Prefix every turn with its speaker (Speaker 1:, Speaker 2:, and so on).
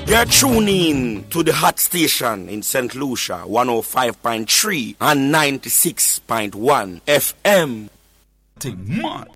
Speaker 1: You're tuning to the hot station in St. Lucia, 105.3 and 96.1 FM.
Speaker 2: Mad.